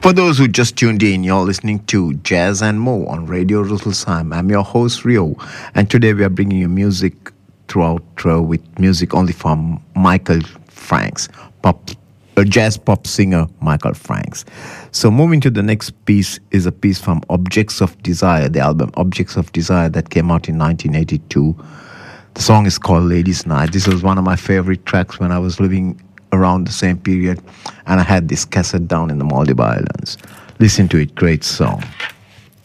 For those who just tuned in, you're listening to Jazz and More on Radio Rüsselsheim. I'm your host Rio, and today we are bringing you music throughout with music only from Michael Franks, jazz pop singer Michael Franks. So moving to the next piece is a piece from Objects of Desire, the album Objects of Desire that came out in 1982. The song is called Ladies' Night. This was one of my favorite tracks when I was living around the same period, and I had this cassette down in the Maldives Islands. Listen to it, great song.